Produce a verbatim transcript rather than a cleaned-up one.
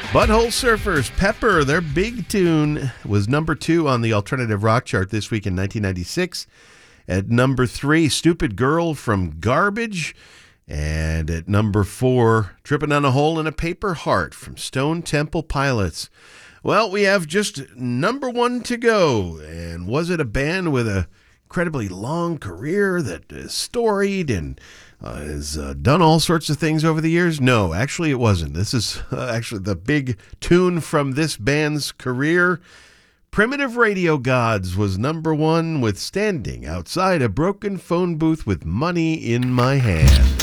Butthole Surfers, Pepper, their big tune was number two on the alternative rock chart this week in nineteen ninety-six. At number three, Stupid Girl from Garbage. And at number four, Tripping on a Hole in a Paper Heart from Stone Temple Pilots. Well, we have just number one to go. And was it a band with a incredibly long career that is storied and uh, has uh, done all sorts of things over the years? No, actually it wasn't. This is uh, actually the big tune from this band's career. Primitive Radio Gods was number one with Standing Outside a Broken Phone Booth with Money in My Hand.